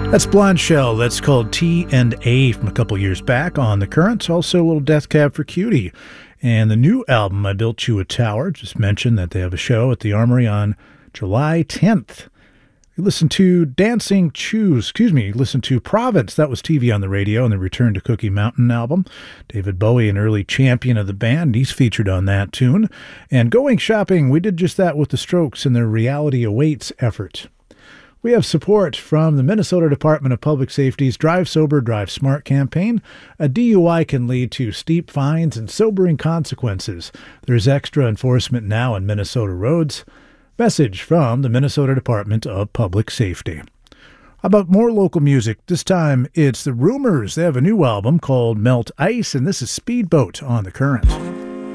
That's Blonde Shell. That's called T&A from a couple years back on The Current. Also a little Death Cab for Cutie. And the new album, I Built You a Tower, just mentioned that they have a show at the Armory on July 10th. You listen to listen to Province. That was TV on the Radio and the Return to Cookie Mountain album. David Bowie, an early champion of the band, he's featured on that tune. And Going Shopping, we did just that with the Strokes and their Reality Awaits effort. We have support from the Minnesota Department of Public Safety's Drive Sober, Drive Smart campaign. A DUI can lead to steep fines and sobering consequences. There's extra enforcement now on Minnesota roads. Message from the Minnesota Department of Public Safety. How about more local music? This time it's the Rumors. They have a new album called Melt Ice, and this is Speedboat on The Current.